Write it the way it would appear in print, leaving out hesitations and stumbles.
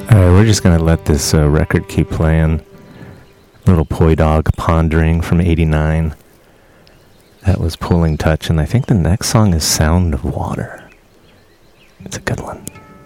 Alright, we're just gonna let this record keep playing. Little Poi Dog Pondering from 89. That was Pulling Touch, and I think the next song is Sound of Water. It's a good one.